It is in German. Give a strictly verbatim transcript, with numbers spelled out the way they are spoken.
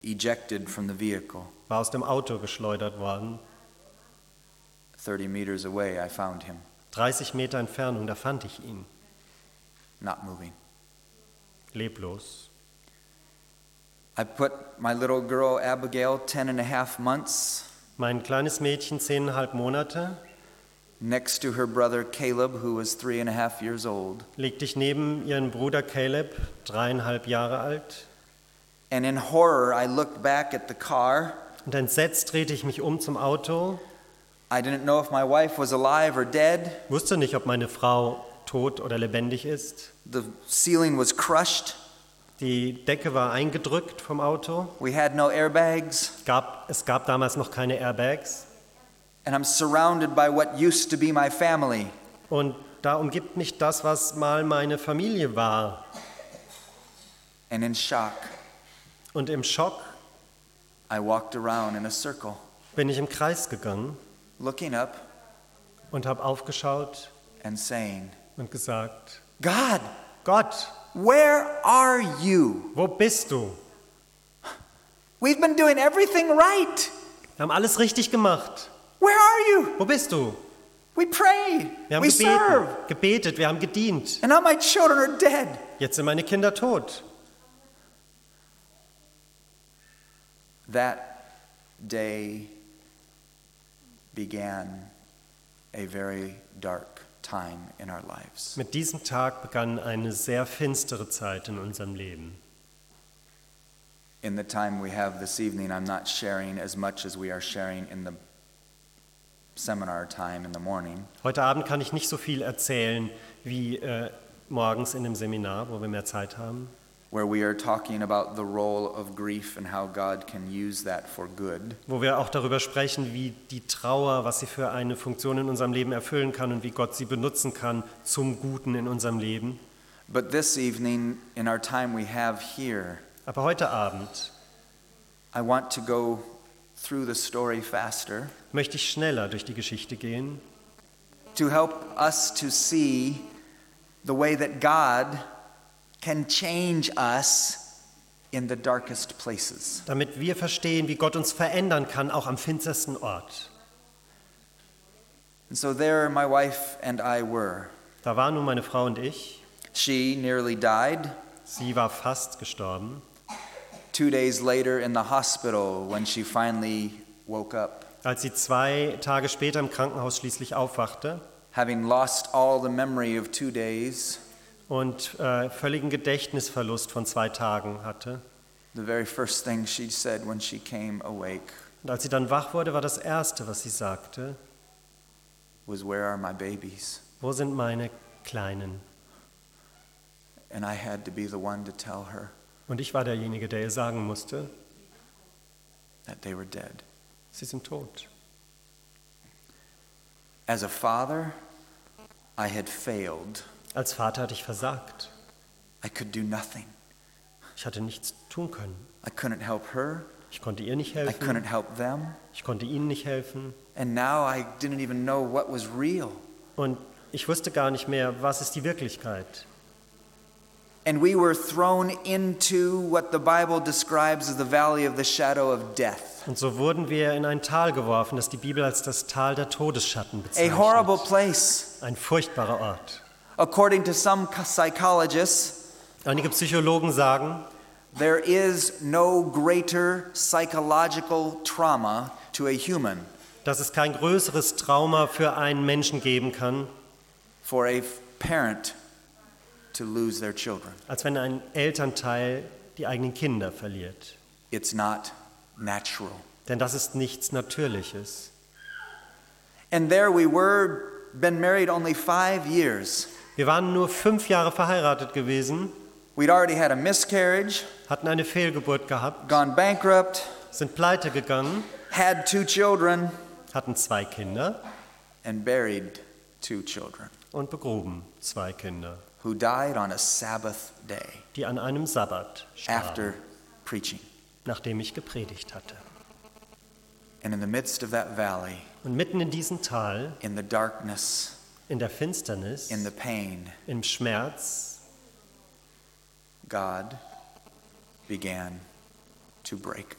ejected from the vehicle. war aus dem Auto geschleudert worden. thirty meters away, I found him, dreißig Meter Entfernung, da fand ich ihn, not moving. leblos. I put my little girl Abigail, ten and a half months, Mein kleines Mädchen, zehneinhalb Monate, next to her brother Caleb, who was three and a half years old. legte ich neben ihren Bruder Caleb, dreieinhalb Jahre alt. And in horror, I looked back at the car. Und entsetzt drehte ich mich um zum Auto, I didn't know if my wife was alive or dead. wusste nicht, ob meine Frau tot oder lebendig ist. The ceiling was crushed. Die Decke war eingedrückt vom Auto. We had no airbags. Gab, es gab damals noch keine Airbags. And I'm surrounded by what used to be my family. Und da umgibt mich das, was mal meine Familie war. And in shock, Und im Schock I walked around in a circle, bin ich im Kreis gegangen looking up und habe aufgeschaut and saying, und gesagt, God, Gott, where are you? wo bist du? We've been doing everything right. Wir haben alles richtig gemacht. Where are you? Wo bist du? We pray. Wir haben We gebetet, serve. gebetet, wir haben gedient. And now my children are dead. Jetzt sind meine Kinder tot. That day began a very dark time in our lives. Mit diesem Tag begann eine sehr finstere Zeit in unserem Leben. In the time we have this evening, I'm not sharing as much as we are sharing in the seminar time in the morning. Heute Abend kann ich nicht so viel erzählen wie äh, morgens in dem Seminar, wo wir mehr Zeit haben, where we are talking about the role of grief and how God can use that for good. wo wir auch darüber sprechen, wie die Trauer, was sie für eine Funktion in unserem Leben erfüllen kann und wie Gott sie benutzen kann zum Guten in unserem Leben. But this evening, in our time we have here, Aber heute Abend I want to go through the story faster möchte ich schneller durch die Geschichte gehen, to help us to see the way that God can change us in the darkest places. damit wir verstehen, wie Gott uns verändern kann, auch am finstersten Ort. And so there my wife and I were. Da waren nun meine Frau und ich. She nearly died. Sie war fast gestorben. Two days later in the hospital when she finally woke up, Als sie zwei Tage später im Krankenhaus schließlich aufwachte having lost all the memory of two days, und äh, völligen Gedächtnisverlust von zwei Tagen hatte. the very first thing she said when she came awake Und als sie dann wach wurde, war das Erste, was sie sagte, was, "Where are my babies?" wo sind meine Kleinen? And I had to be the one to tell her Und ich war derjenige, der ihr sagen musste, that they were dead. sie sind tot. As a father, I had failed. Als Vater hatte ich versagt. I could do nothing. Ich hatte nichts tun können. I couldn't help her. Ich konnte ihr nicht I helfen. couldn't help them. Ich konnte ihnen nicht helfen. And now I didn't even know what was real. Und ich wusste gar nicht mehr, was ist die Wirklichkeit. And we were thrown into what the Bible describes as the valley of the shadow of death. Und so wurden wir in ein Tal geworfen, das die Bibel als das Tal der Todesschatten A horrible bezeichnet. place. Ein furchtbarer Ort. According to some psychologists, Einige Psychologen sagen, there is no greater psychological trauma to a human dass es kein größeres Trauma für einen Menschen geben kann, for a parent to lose their children. als wenn ein Elternteil die eigenen Kinder verliert. It's not natural. Denn das ist nichts Natürliches. And there we were, been married only five years. Wir waren nur fünf Jahre verheiratet gewesen, We'd already had a miscarriage, hatten eine Fehlgeburt gehabt, gone bankrupt, sind pleite gegangen, had two children, hatten zwei Kinder and buried two children und begruben zwei Kinder, who died on a Sabbath day die an einem Sabbat starben, after preaching. nachdem ich gepredigt hatte. And in the midst of that valley, Und mitten in diesem Tal, in the darkness, in der Finsternis, in the pain, im Schmerz, God began to break.